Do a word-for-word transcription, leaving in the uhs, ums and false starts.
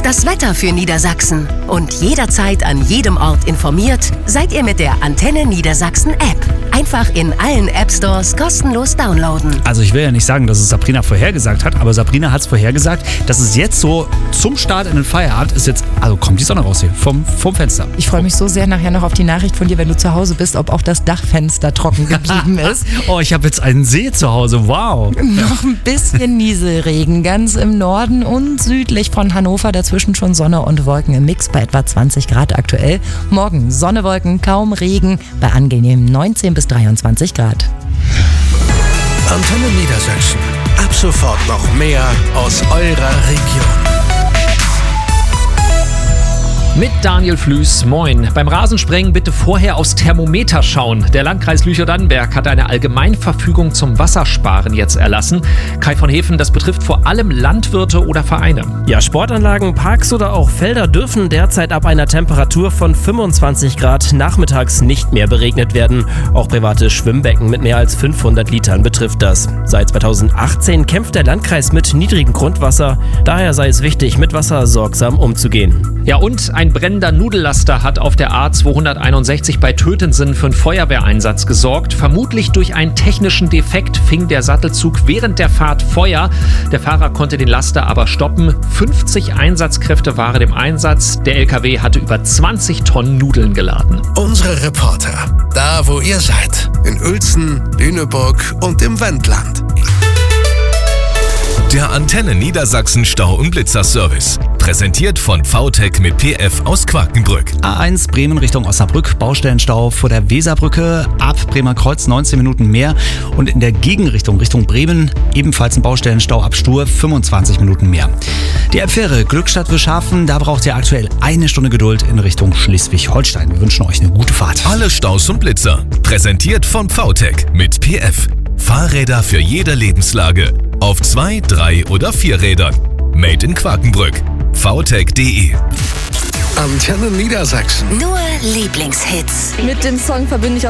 Das Wetter für Niedersachsen. Und jederzeit an jedem Ort informiert seid ihr mit der Antenne Niedersachsen App. Einfach in allen App Stores kostenlos downloaden. Also ich will ja nicht sagen, dass es Sabrina vorhergesagt hat, aber Sabrina hat es vorhergesagt, dass es jetzt so zum Start in den Feierabend ist jetzt, also kommt die Sonne raus hier vom, vom Fenster. Ich freue mich so sehr nachher noch auf die Nachricht von dir, wenn du zu Hause bist, ob auch das Dachfenster trocken geblieben ist. Oh, ich habe jetzt einen See zu Hause, wow. Noch ein bisschen Nieselregen, ganz im Norden und südlich von Hannover, dazwischen schon Sonne und Wolken im Mix bei etwa zwanzig Grad aktuell. Morgen Sonne, Wolken, kaum Regen bei angenehmen neunzehn bis dreiundzwanzig Grad. Antenne Niedersachsen. Ab sofort noch mehr aus eurer Region. Mit Daniel Flüß, moin. Beim Rasensprengen bitte vorher aufs Thermometer schauen. Der Landkreis Lüchow-Dannenberg hat eine Allgemeinverfügung zum Wassersparen jetzt erlassen. Kai von Hefen, das betrifft vor allem Landwirte oder Vereine. Ja, Sportanlagen, Parks oder auch Felder dürfen derzeit ab einer Temperatur von fünfundzwanzig Grad nachmittags nicht mehr beregnet werden. Auch private Schwimmbecken mit mehr als fünfhundert Litern betrifft das. Seit zweitausendachtzehn kämpft der Landkreis mit niedrigem Grundwasser. Daher sei es wichtig, mit Wasser sorgsam umzugehen. Ja, und ein brennender Nudellaster hat auf der A zweihunderteinundsechzig bei Tötensen für einen Feuerwehreinsatz gesorgt. Vermutlich durch einen technischen Defekt fing der Sattelzug während der Fahrt Feuer. Der Fahrer konnte den Laster aber stoppen. fünfzig Einsatzkräfte waren im Einsatz. Der L K W hatte über zwanzig Tonnen Nudeln geladen. Unsere Reporter, da wo ihr seid, in Uelzen, Lüneburg und im Wendland. Der Antenne Niedersachsen Stau- und Blitzerservice. Präsentiert von V T E C mit P F aus Quakenbrück. A eins Bremen Richtung Osnabrück, Baustellenstau vor der Weserbrücke, ab Bremer Kreuz neunzehn Minuten mehr. Und in der Gegenrichtung, Richtung Bremen, ebenfalls ein Baustellenstau ab Stur, fünfundzwanzig Minuten mehr. Die App-Fähre Glückstadt-Wischhafen, da braucht ihr aktuell eine Stunde Geduld in Richtung Schleswig-Holstein. Wir wünschen euch eine gute Fahrt. Alle Staus und Blitzer. Präsentiert von V T E C mit P F. Fahrräder für jede Lebenslage. Auf zwei, drei oder vier Rädern. Made in Quakenbrück. V T E C punkt de. Antenne Niedersachsen. Nur Lieblingshits. Mit dem Song verbinde ich